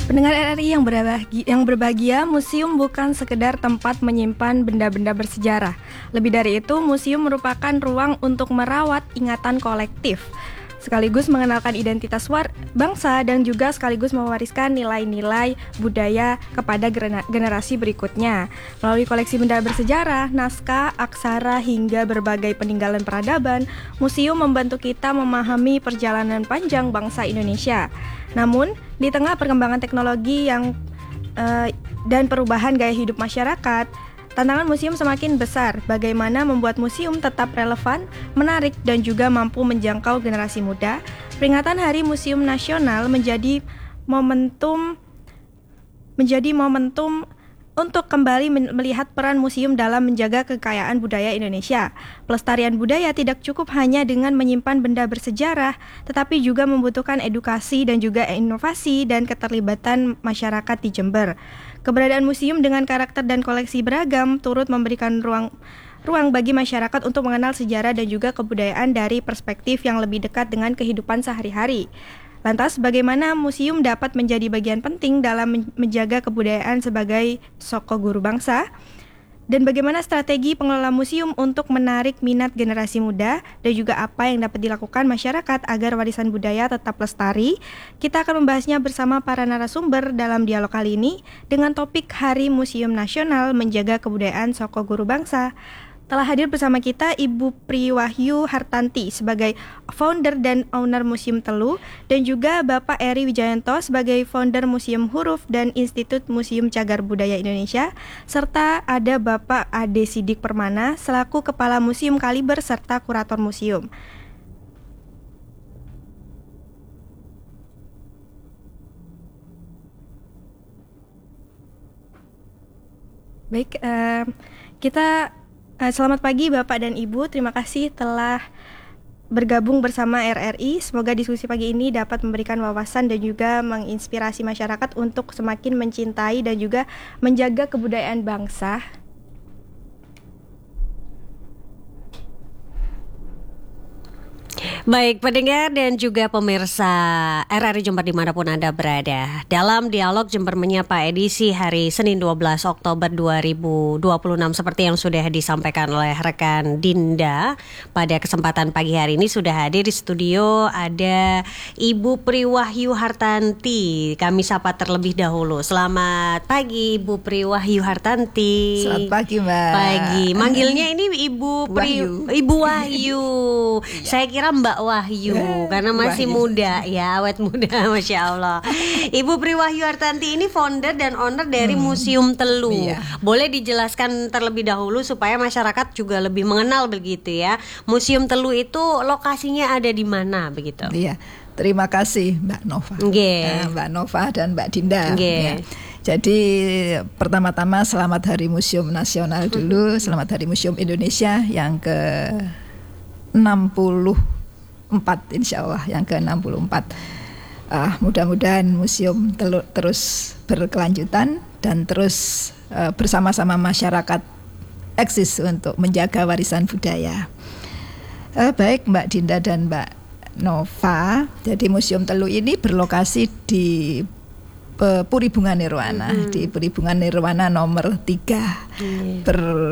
Pendengar RRI yang berbahagia, museum bukan sekedar tempat menyimpan benda-benda bersejarah. Lebih dari itu, museum merupakan ruang untuk merawat ingatan kolektif, sekaligus mengenalkan identitas bangsa dan juga sekaligus mewariskan nilai-nilai budaya kepada generasi berikutnya. Melalui koleksi benda bersejarah, naskah, aksara, hingga berbagai peninggalan peradaban, museum membantu kita memahami perjalanan panjang bangsa Indonesia. Namun, di tengah perkembangan teknologi dan perubahan gaya hidup masyarakat, tantangan museum semakin besar. Bagaimana membuat museum tetap relevan, menarik, dan juga mampu menjangkau generasi muda? Peringatan Hari Museum Nasional menjadi momentum untuk kembali melihat peran museum dalam menjaga kekayaan budaya Indonesia. Pelestarian budaya tidak cukup hanya dengan menyimpan benda bersejarah, tetapi juga membutuhkan edukasi dan juga inovasi dan keterlibatan masyarakat di Jember. Keberadaan museum dengan karakter dan koleksi beragam turut memberikan ruang bagi masyarakat untuk mengenal sejarah dan juga kebudayaan dari perspektif yang lebih dekat dengan kehidupan sehari-hari. Lantas, bagaimana museum dapat menjadi bagian penting dalam menjaga kebudayaan sebagai sosok guru bangsa? Dan bagaimana strategi pengelola museum untuk menarik minat generasi muda? Dan juga apa yang dapat dilakukan masyarakat agar warisan budaya tetap lestari? Kita akan membahasnya bersama para narasumber dalam dialog kali ini dengan topik Hari Museum Nasional Menjaga Kebudayaan Soko Guru Bangsa. Telah hadir bersama kita Ibu Priwahyu Hartanti sebagai founder dan owner Museum Telu, dan juga Bapak Eri Wijayanto sebagai founder Museum Huruf dan Institut Museum Cagar Budaya Indonesia, serta ada Bapak Ade Sidik Permana selaku Kepala Museum Kaliber serta Kurator Museum. Baik, selamat pagi Bapak dan Ibu, terima kasih telah bergabung bersama RRI. Semoga diskusi pagi ini dapat memberikan wawasan dan juga menginspirasi masyarakat untuk semakin mencintai dan juga menjaga kebudayaan bangsa. Baik pendengar dan juga pemirsa RRI Jember dimanapun Anda berada, dalam dialog Jember Menyapa edisi hari Senin 12 Oktober 2026 seperti yang sudah disampaikan oleh rekan Dinda, pada kesempatan pagi hari ini sudah hadir di studio ada Ibu Priwahyu Hartanti. Kami sapa terlebih dahulu. Selamat pagi Ibu Priwahyu Hartanti. Selamat pagi Mbak. Pagi. Manggilnya ini Ibu Wahyu. Saya kira Mbak Wahyu karena masih muda ya, awet muda, Masya Allah. Ibu Priwahyu Hartanti ini founder dan owner dari Museum Telu. Boleh dijelaskan terlebih dahulu supaya masyarakat juga lebih mengenal begitu ya. Museum Telu itu lokasinya ada di mana begitu? Iya, terima kasih Mbak Nova. Mbak Nova dan Mbak Dinda. Ya. Jadi pertama-tama selamat Hari Museum Nasional dulu, selamat Hari Museum Indonesia yang ke-64 insya Allah, yang ke-64. Mudah-mudahan Museum Telu terus berkelanjutan dan terus bersama-sama masyarakat eksis untuk menjaga warisan budaya. Baik Mbak Dinda dan Mbak Nova, jadi Museum Telu ini berlokasi di Puri Bunga Nirwana, di Puri Bunga Nirwana nomor 3.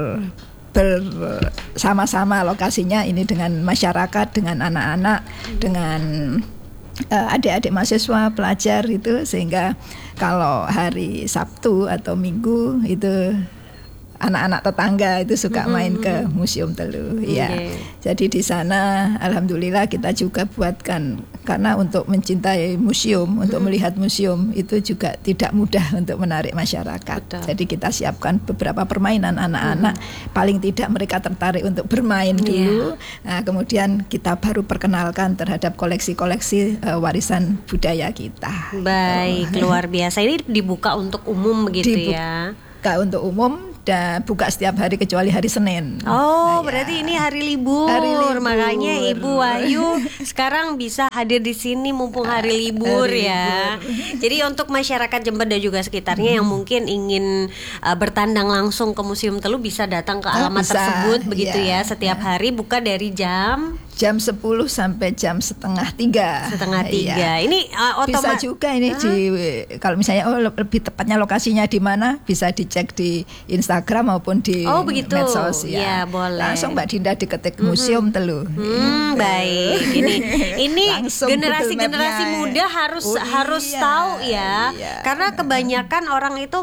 Bersama-sama lokasinya ini dengan masyarakat, dengan anak-anak, dengan adik-adik mahasiswa, pelajar itu, sehingga kalau hari Sabtu atau Minggu itu anak-anak tetangga itu suka main ke Museum Telu. Ya. Jadi di sana alhamdulillah kita juga buatkan, karena untuk mencintai museum, untuk melihat museum itu juga tidak mudah untuk menarik masyarakat. Betul. Jadi kita siapkan beberapa permainan anak-anak, paling tidak mereka tertarik untuk bermain dulu. Nah, kemudian kita baru perkenalkan terhadap koleksi-koleksi warisan budaya kita. Baik, luar biasa. Ini dibuka untuk umum begitu ya? Dibuka untuk umum dan buka setiap hari kecuali hari Senin. Berarti ini hari libur. Makanya Ibu Wahyu sekarang bisa hadir di sini mumpung hari libur ya. Jadi untuk masyarakat Jember dan juga sekitarnya yang mungkin ingin bertandang langsung ke Museum Telu bisa datang ke alamat bisa, tersebut begitu ya, ya. Setiap hari buka dari jam 10 sampai jam setengah 3. Iya. Ini bisa juga ini kalau misalnya lebih tepatnya lokasinya di mana bisa dicek di Instagram maupun di begitu. medsos ya. Boleh. Langsung Mbak Dinda diketik Museum Telu. Baik. Ini generasi muda harus tahu ya. Iya. Karena kebanyakan orang itu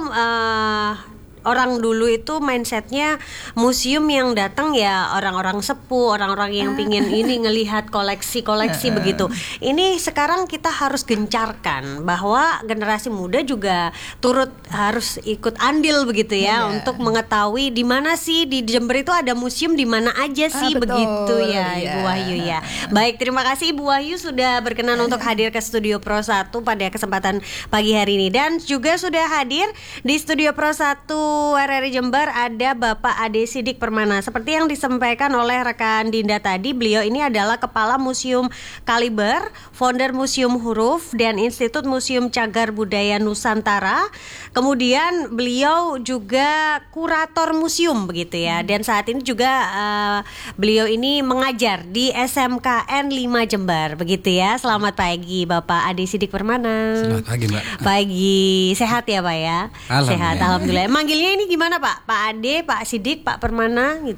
orang dulu itu mindsetnya museum yang datang ya orang-orang sepuh, orang-orang yang pingin ini ngelihat koleksi-koleksi begitu. Ini sekarang kita harus gencarkan bahwa generasi muda juga turut harus ikut andil begitu ya untuk mengetahui di mana sih di Jember itu ada museum di mana aja sih begitu ya Ibu Wahyu ya. Baik, terima kasih Ibu Wahyu sudah berkenan untuk hadir ke Studio Pro 1 pada kesempatan pagi hari ini, dan juga sudah hadir di Studio Pro 1 RRI Jember ada Bapak Ade Sidik Permana. Seperti yang disampaikan oleh rekan Dinda tadi, beliau ini adalah Kepala Museum Kaliber, founder Museum Huruf dan Institut Museum Cagar Budaya Nusantara. Kemudian beliau juga kurator museum begitu ya. Dan saat ini juga beliau ini mengajar di SMKN 5 Jember begitu ya. Selamat pagi Bapak Ade Sidik Permana. Selamat pagi Mbak. Pagi, sehat ya Pak ya? Alhamdulillah. Sehat, alhamdulillah. Manggilnya ini gimana Pak? Pak Ade, Pak Sidik, Pak Permana gitu?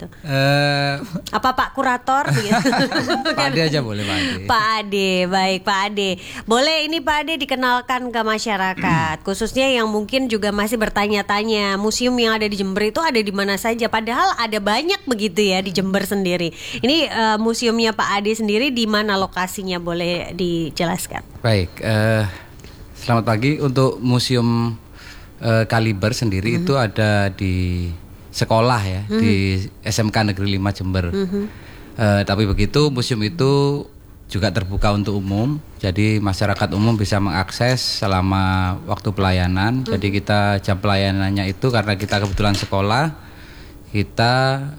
Apa Pak Kurator begitu? Pak Ade aja boleh Pak Ade. Pak Ade, baik Pak Ade. Boleh ini Pak Ade dikenalkan ke masyarakat, khususnya yang mungkin juga masih bertanya-tanya museum yang ada di Jember itu ada di mana saja. Padahal ada banyak begitu ya di Jember sendiri. Ini museumnya Pak Ade sendiri di mana lokasinya, boleh dijelaskan? Baik, selamat pagi. Untuk Museum Kaliber sendiri itu ada di sekolah ya, di SMK Negeri 5 Jember. Tapi begitu museum itu juga terbuka untuk umum, jadi masyarakat umum bisa mengakses selama waktu pelayanan. Jadi kita jam pelayanannya itu karena kita kebetulan sekolah, kita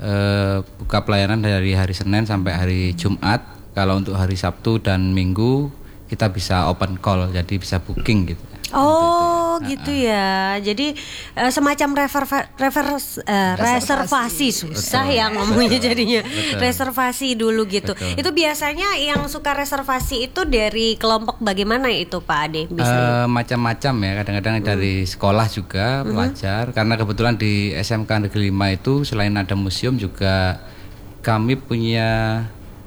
buka pelayanan dari hari Senin sampai hari Jumat. Kalau untuk hari Sabtu dan Minggu kita bisa open call, jadi bisa booking gitu. Gitu ya. Jadi semacam reservasi susah ya ngomongnya jadinya. Reservasi dulu gitu. Itu biasanya yang suka reservasi itu dari kelompok bagaimana itu Pak Ade? Macam-macam ya. Kadang-kadang dari sekolah juga pelajar. Karena kebetulan di SMK Negeri 5 itu selain ada museum juga kami punya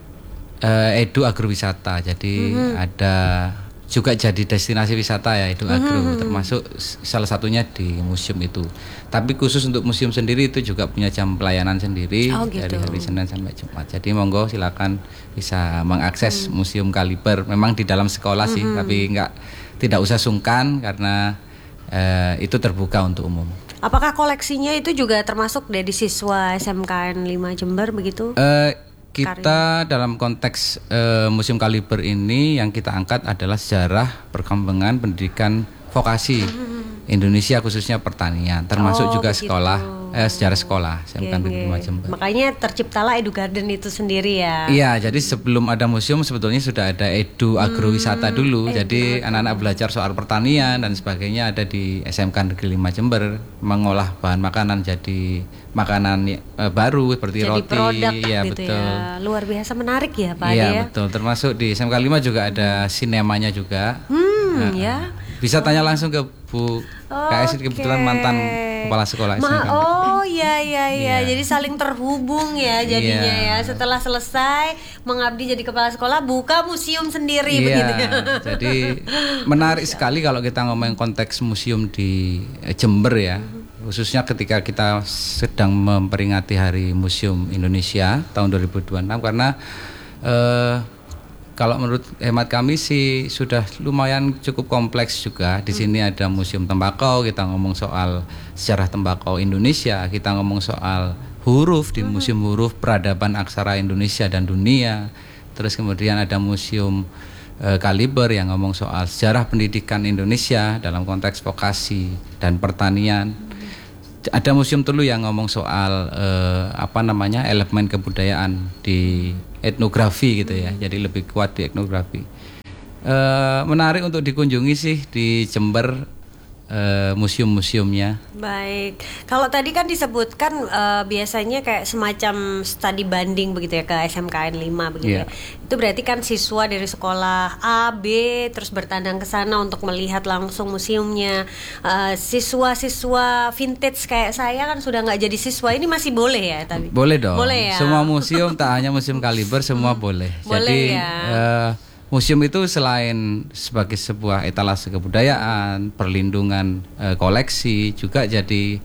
edu agrowisata. Jadi ada juga jadi destinasi wisata ya Edu Agro, termasuk salah satunya di museum itu. Tapi khusus untuk museum sendiri itu juga punya jam pelayanan sendiri dari hari Senin sampai Jumat. Jadi monggo silakan bisa mengakses Museum Kaliber. Memang di dalam sekolah sih, tapi tidak usah sungkan karena itu terbuka untuk umum. Apakah koleksinya itu juga termasuk dari siswa SMKN 5 Jember begitu? Kita dalam konteks Museum Kaliber ini yang kita angkat adalah sejarah perkembangan pendidikan vokasi Indonesia, khususnya pertanian, termasuk juga begitu. Sejarah sekolah SMK Negeri 5 Jember. Makanya terciptalah Edu Garden itu sendiri ya. Iya, jadi sebelum ada museum sebetulnya sudah ada Edu agrowisata dulu. Jadi anak-anak belajar soal pertanian dan sebagainya ada di SMK Negeri 5 Jember, mengolah bahan makanan jadi makanan baru seperti jadi roti. Produk ya, gitu betul. Ya. Luar biasa menarik ya Pak. Iya, betul. Termasuk di SMK 5 juga ada sinemanya juga. Ya. Bisa tanya langsung ke Bu KS, kebetulan mantan kepala sekolah SMK. Iya. Jadi saling terhubung ya jadinya ya. Setelah selesai mengabdi jadi kepala sekolah, buka museum sendiri begitu ya. Jadi menarik sekali kalau kita ngomongin konteks museum di Jember ya. Khususnya ketika kita sedang memperingati Hari Museum Indonesia tahun 2026, karena kalau menurut hemat kami sih sudah lumayan cukup kompleks juga. Di sini ada museum tembakau, kita ngomong soal sejarah tembakau Indonesia, kita ngomong soal huruf di Museum Huruf Peradaban Aksara Indonesia dan Dunia. Terus kemudian ada museum Kaliber yang ngomong soal sejarah pendidikan Indonesia dalam konteks vokasi dan pertanian. Ada museum Telu yang ngomong soal elemen kebudayaan di etnografi gitu ya, jadi lebih kuat di etnografi. menarik untuk dikunjungi sih di Jember, museum-museumnya. Baik, kalau tadi kan disebutkan biasanya kayak semacam studi banding begitu ya ke SMKN 5 begitu ya. Itu berarti kan siswa dari sekolah A, B terus bertandang ke sana untuk melihat langsung museumnya. Siswa-siswa vintage kayak saya kan sudah nggak jadi siswa, ini masih boleh ya tapi? Boleh dong. Boleh ya. Semua museum, tak hanya Museum Kaliber, semua boleh. Boleh Jadi ya. museum itu selain sebagai sebuah etalase kebudayaan, perlindungan koleksi, juga jadi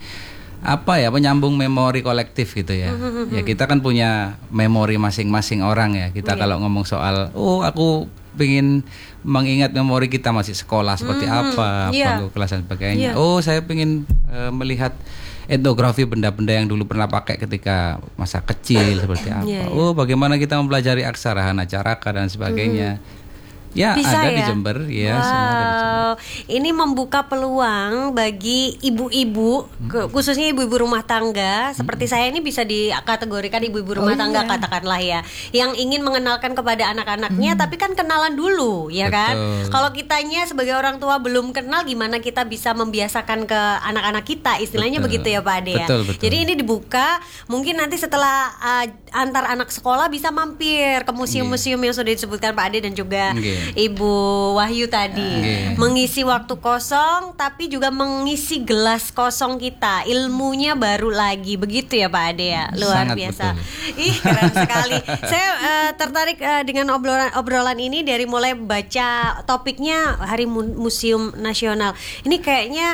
penyambung memori kolektif gitu ya. Ya kita kan punya memori masing-masing orang ya. Kita kalau ngomong soal, aku pengen mengingat memori kita masih sekolah seperti apa, bangku kelas dan sebagainya. Saya pengen melihat etnografi benda-benda yang dulu pernah pakai ketika masa kecil seperti apa. Bagaimana kita mempelajari aksara Hana Caraka dan sebagainya. Ya, bisa ada ya? di Jember, ya. Wow, Semua ada di Jember. ini membuka peluang bagi ibu-ibu, khususnya ibu-ibu rumah tangga seperti saya ini bisa dikategorikan ibu-ibu rumah tangga katakanlah ya, yang ingin mengenalkan kepada anak-anaknya, tapi kan kenalan dulu, ya kan? Kalau kitanya sebagai orang tua belum kenal, gimana kita bisa membiasakan ke anak-anak kita, istilahnya begitu ya Pak Ade ya. Betul. Jadi ini dibuka, mungkin nanti setelah antar anak sekolah bisa mampir ke museum-museum yang sudah disebutkan Pak Ade dan juga Ibu Wahyu tadi, mengisi waktu kosong tapi juga mengisi gelas kosong kita, ilmunya baru lagi, begitu ya Pak Ade ya, luar Sangat biasa. betul. Ih, keren sekali. Saya tertarik dengan obrolan ini dari mulai baca topiknya Hari Museum Nasional. Ini kayaknya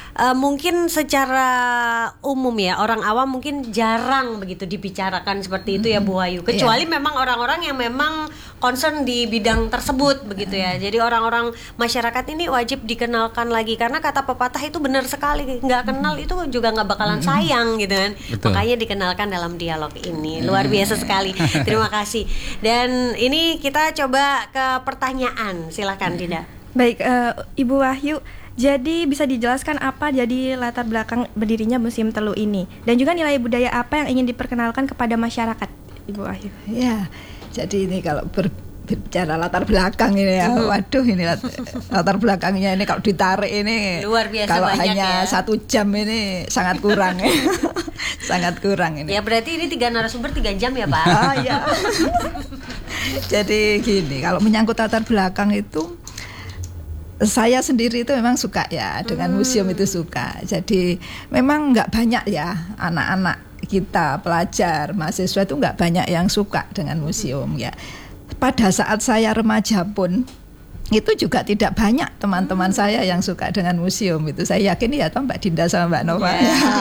mungkin secara umum ya, orang awam mungkin jarang begitu dibicarakan seperti itu ya Bu Wahyu, kecuali memang orang-orang yang memang concern di bidang tersebut begitu ya. Jadi orang-orang masyarakat ini wajib dikenalkan lagi, karena kata pepatah itu benar sekali, nggak kenal itu juga nggak bakalan sayang gitu kan. Betul. Makanya dikenalkan dalam dialog ini, luar biasa sekali. Terima kasih. Dan ini kita coba ke pertanyaan, silakan Dinda. Baik, Ibu Wahyu, jadi bisa dijelaskan apa jadi latar belakang berdirinya Museum Telu ini, dan juga nilai budaya apa yang ingin diperkenalkan kepada masyarakat, Ibu Wahyu? Ya, jadi ini kalau berbicara latar belakang ini ya, waduh ini latar belakangnya ini kalau ditarik ini luar biasa, kalau banyak hanya ya. 1 jam ini sangat kurang ya. Sangat kurang ini. Ya berarti ini 3 narasumber 3 jam ya Pak? Ya. Jadi gini, kalau menyangkut latar belakang itu, saya sendiri itu memang suka ya dengan museum itu suka. Jadi memang nggak banyak ya anak-anak kita, pelajar, mahasiswa itu nggak banyak yang suka dengan museum ya. Pada saat saya remaja pun itu juga tidak banyak teman-teman saya yang suka dengan museum itu. Saya yakin ya toh Mbak Dinda sama Mbak Nova.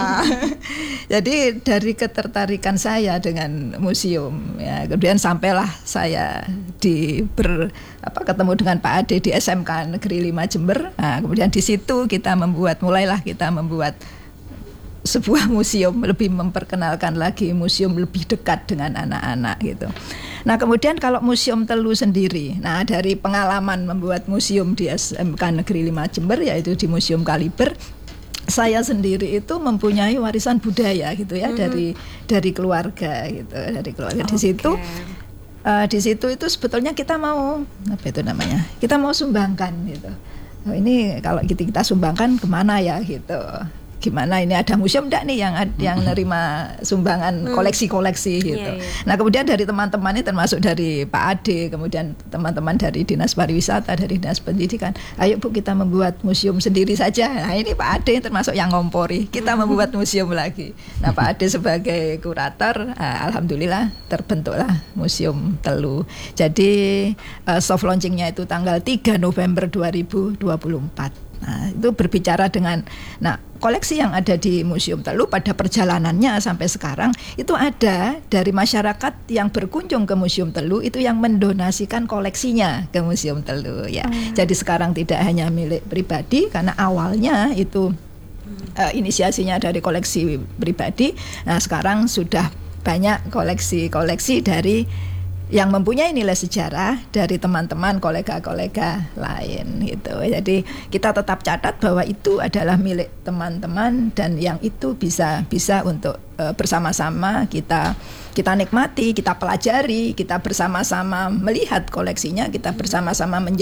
Jadi dari ketertarikan saya dengan museum ya, kemudian sampailah saya ketemu dengan Pak Ade di SMK Negeri 5 Jember. Nah, kemudian di situ mulailah kita membuat sebuah museum, lebih memperkenalkan lagi museum lebih dekat dengan anak-anak gitu. Nah kemudian kalau Museum Telu sendiri, nah dari pengalaman membuat museum di SMK Negeri 5 Jember, yaitu di Museum Kaliber, saya sendiri itu mempunyai warisan budaya gitu ya, dari keluarga gitu, dari keluarga. Di situ itu sebetulnya kita mau kita mau sumbangkan gitu. Nah, ini kalau kita sumbangkan kemana ya gitu. Gimana ini ada museum enggak nih yang nerima sumbangan koleksi-koleksi gitu. Nah kemudian dari teman-teman ini termasuk dari Pak Ade, kemudian teman-teman dari Dinas Pariwisata, dari Dinas Pendidikan, ayo Bu kita membuat museum sendiri saja. Nah ini Pak Ade termasuk yang ngompori, kita membuat museum lagi. Nah Pak Ade sebagai kurator, alhamdulillah terbentuklah Museum Telu. Jadi soft launchingnya itu tanggal 3 November 2024. Nah, itu berbicara dengan koleksi yang ada di Museum Telu pada perjalanannya sampai sekarang itu ada dari masyarakat yang berkunjung ke Museum Telu itu yang mendonasikan koleksinya ke Museum Telu ya. Jadi sekarang tidak hanya milik pribadi karena awalnya itu inisiasinya dari koleksi pribadi. Nah, sekarang sudah banyak koleksi-koleksi dari yang mempunyai nilai sejarah dari teman-teman kolega-kolega lain gitu. Jadi kita tetap catat bahwa itu adalah milik teman-teman dan yang itu bisa untuk bersama-sama kita nikmati, kita pelajari, kita bersama-sama melihat koleksinya, kita bersama-sama